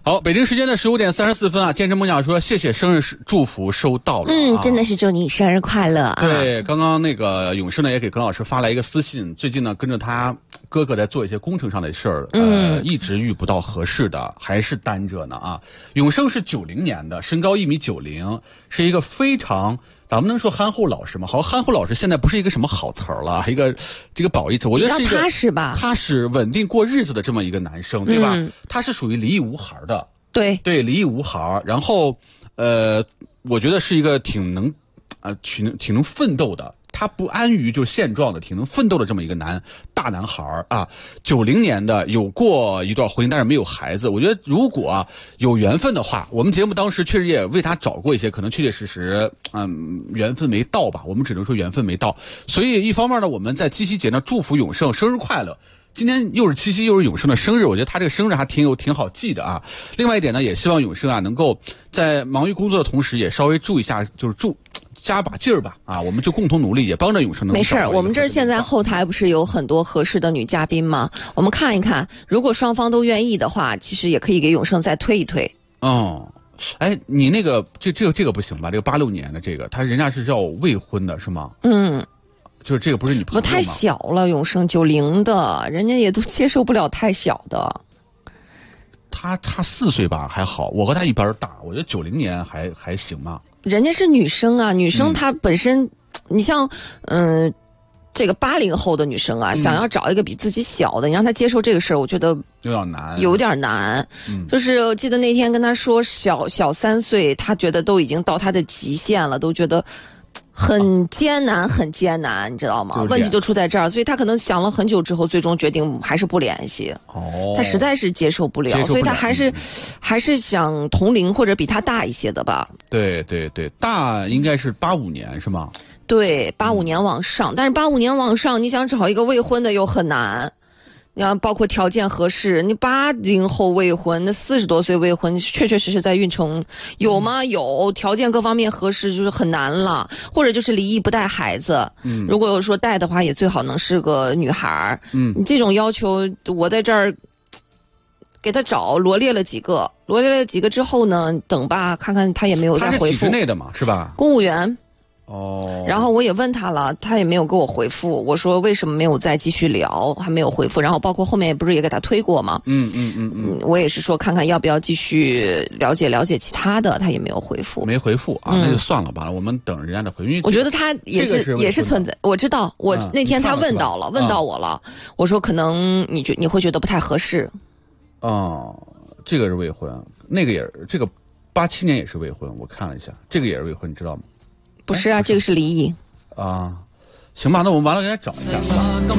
好，北京时间的15:34啊，见证梦想说谢谢生日祝福收到了， 真的是祝你生日快乐啊！ 对，刚刚那个永生呢也给耿老师发来一个私信，最近呢跟着他哥哥在做一些工程上的事儿，一直遇不到合适的，还是单着呢啊。永生是90年的，身高1.90米，是一个非常。咱们能说憨厚老实吗？好像憨厚老实现在不是一个什么好词儿了，这个不好意思，我觉得是一个踏实吧， 踏实稳定过日子的这么一个男生，对吧？他是属于离异无孩的， 对， 离异无孩，然后我觉得是一个挺能奋斗的。他不安于就现状的，挺能奋斗的这么一个大男孩啊。90年的，有过一段婚姻，但是没有孩子。我觉得如果有缘分的话，我们节目当时确实也为他找过一些，可能确确实实缘分没到吧，我们只能说缘分没到。所以一方面呢，我们在七夕节呢祝福永胜生日快乐。今天又是七夕又是永胜的生日，我觉得他这个生日还挺好记的啊。另外一点呢，也希望永胜啊能够在忙于工作的同时，也稍微注意一下，加把劲儿吧啊！我们就共同努力，也帮着永胜能。 没事，我们这现在后台不是有很多合适的女嘉宾吗？我们看一看，如果双方都愿意的话，其实也可以给永胜再推一推。 哦，哎，你那个这个不行吧？这个86年的这个，人家是叫未婚的是吗？就是这个不是你朋友吗？ 我太小了，永胜90的，人家也都接受不了太小的。 他差4岁吧，还好，我和他一边大，我觉得90年还行嘛。 人家是女生啊，女生她本身，你像这个80后的女生啊，想要找一个比自己小的，你让她接受这个事儿，我觉得有点难。就是我记得那天跟她说小3岁，她觉得都已经到她的极限了，都觉得很艰难，你知道吗？问题就出在这儿，所以他可能想了很久之后，最终决定还是不联系。他实在是接受不了，所以他还是想同龄或者比他大一些的吧。 对，大应该是85年是吗？ 对，85年往上，但是85年往上，你想找一个未婚的又很难。你要包括条件合适，你80后未婚，那40多岁未婚，确实在运程有吗？有，条件各方面合适就是很难了，或者就是离异不带孩子。如果说带的话，也最好能是个女孩。你这种要求，我在这儿给他罗列了几个之后呢，等吧，看看他也没有再回复。 他是体制内的嘛，是吧？ 公务员。然后我也问他了，他也没有给我回复。我说为什么没有再继续聊，还没有回复。然后包括后面也不是也给他推过吗？我也是说看看要不要继续了解其他的，他也没有回复。 没回复啊，那就算了吧，我们等人家的回复。 我觉得他也是存在，我知道，我那天他问到我了，我说可能你会觉得不太合适。 这个是未婚，那个也是，这个87年也是未婚，我看了一下，这个也是未婚，你知道吗？ 不是啊，这个是离异行吧，那我们完了给他找一下。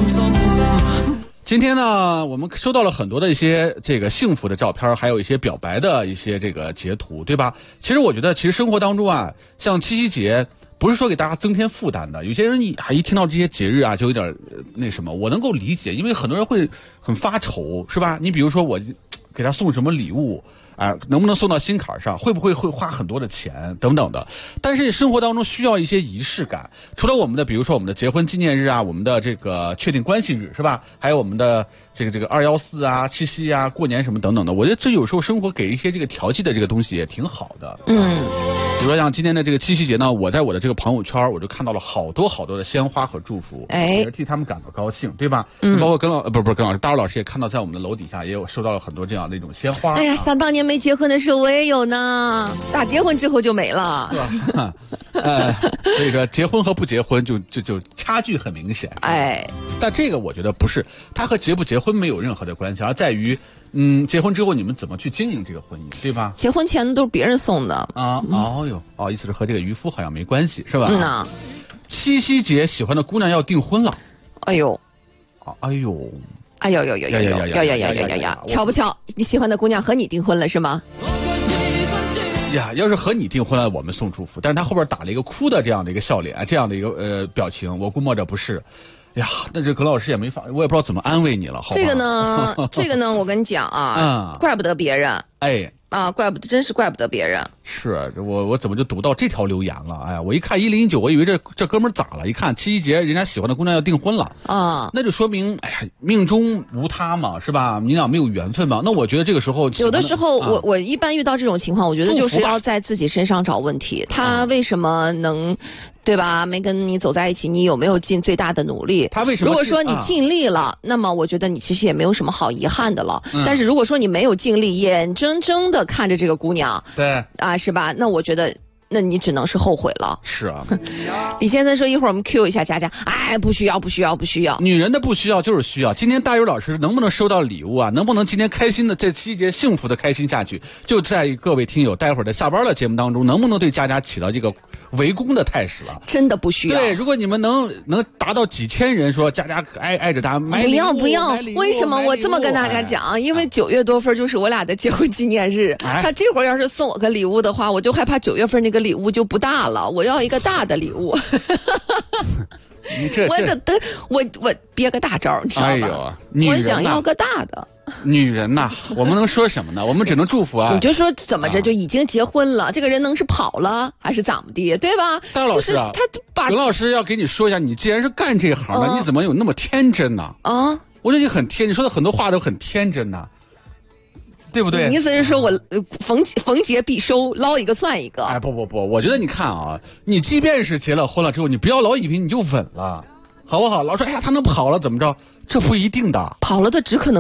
今天呢，我们收到了很多的一些这个幸福的照片，还有一些表白的一些这个截图，对吧？其实我觉得，生活当中啊，像七夕节，不是说给大家增添负担的。有些人一听到这些节日啊，就有点那什么，我能够理解，因为很多人会很发愁，是吧？你比如说我给他送什么礼物。能不能送到心坎上？会不会花很多的钱等等的？但是生活当中需要一些仪式感。除了我们的，比如说我们的结婚纪念日啊，我们的这个确定关系日是吧？还有我们的这个214啊、七夕啊、过年什么等等的。我觉得这有时候生活给一些这个调剂的这个东西也挺好的。比如说像今天的这个七夕节呢，我在我的这个朋友圈我就看到了好多的鲜花和祝福，也是替他们感到高兴，对吧？包括不是耿老师，大ro老师也看到在我们的楼底下也有收到了很多这样的一种鲜花。 哎呀，想当年没结婚的时候我也有呢，打结婚之后就没了。 所以说结婚和不结婚就差距很明显。但这个我觉得不是，它和结不结婚没有任何的关系，而在于结婚之后你们怎么去经营这个婚姻，对吧？ 结婚钱都是别人送的意思是和这个渔夫好像没关系，是吧？七夕节喜欢的姑娘要订婚了。 哎呦，巧不巧，你喜欢的姑娘和你订婚了是吗？ 要是和你订婚了，我们送祝福，但是他后边打了一个哭的这样的一个笑脸，这样的一个表情，我估摸着不是。那这葛老师也没法，我也不知道怎么安慰你了。好吧， 这个呢，我跟你讲啊，怪不得别人。 啊，真是怪不得别人。 是我怎么就读到这条留言了？哎呀，我一看1019，我以为这哥们儿咋了？一看七夕节人家喜欢的姑娘要订婚了啊，那就说明哎呀命中无他嘛，是吧？你俩没有缘分嘛？那我觉得这个时候有的时候我一般遇到这种情况，我觉得就是要在自己身上找问题。他为什么能？对吧？没跟你走在一起，你有没有尽最大的努力？ 他为什么？ 如果说你尽力了，那么我觉得你其实也没有什么好遗憾的了。但是如果说你没有尽力，眼睁睁的看着这个姑娘， 对啊，是吧？那我觉得。那你只能是后悔了。 是啊， 李先生说一会儿我们 Q 一下佳佳，哎，不需要。 女人的不需要就是需要。今天大宇老师能不能收到礼物啊？能不能今天开心的这七夕节幸福的开心下去？就在各位听友待会儿的下班的节目当中，能不能对佳佳起到这个围攻的态势了？ 真的不需要。 对，如果你们能达到几千人说佳佳挨着他买礼物， 不要。为什么我这么跟大家讲？因为9月多份就是我俩的结婚纪念日，他这会儿要是送我个礼物的话，我就害怕9月份那个礼物就不大了，我要一个大的礼物。我憋个大招，你知道吧？ 哎呦， 我想要个大的。 女人呐，我们能说什么呢？我们只能祝福啊！ 你就说怎么着就已经结婚了，这个人能是跑了还是怎么的，对吧？ 大老师啊，刘老师要给你说一下，你既然是干这行的，你怎么有那么天真呢？啊，我觉得你很天，你说的很多话都很天真呐。对不对？ 你意思是说我逢节必收，捞一个算一个？ 哎，不，我觉得你看啊，你即便是结了婚了之后，你不要老以为你就稳了，好不好？老说哎呀他能跑了怎么着？这不一定的， 跑了的只可能。